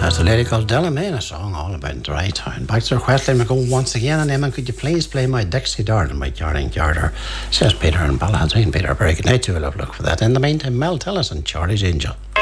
There's a lady called Della May, a song all about Dry Town. Back to her question, we go once again, and Emma, could you please play my Dixie Darling by Darling Carter? Says Peter and Balladrine. Peter, very good night to you. We'll have a look for that. In the meantime, Mel, tell us on Charlie's Angel.